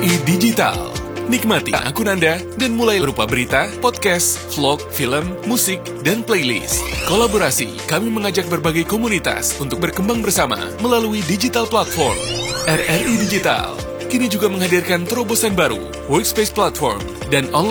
RRI Digital. Nikmati akun Anda dan mulai berupa berita, podcast, vlog, film, musik, dan playlist. Kolaborasi, kami mengajak berbagai komunitas untuk berkembang bersama melalui digital platform. RRI Digital kini juga menghadirkan terobosan baru, workspace platform, dan online